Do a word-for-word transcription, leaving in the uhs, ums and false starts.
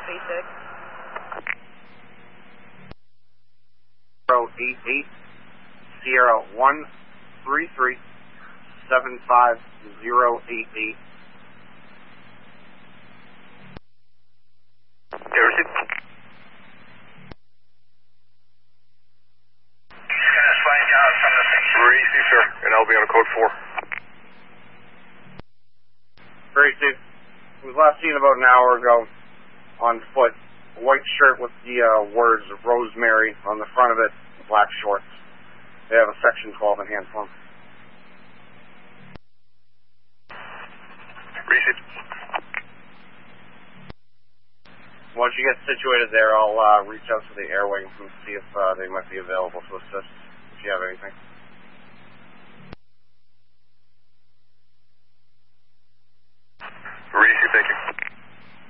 three six. zero eight eight Sierra one three three seven five zero eight eight. Yeah, receive. Receive, sir, and I'll be on a code four. Receive. It was last seen about an hour ago on foot. A white shirt with the uh, words Rosemary on the front of it, black shorts. They have a section twelve in hand form. Receive. Once you get situated there, I'll uh, reach out to the air wing and see if uh, they might be available to assist if you have anything.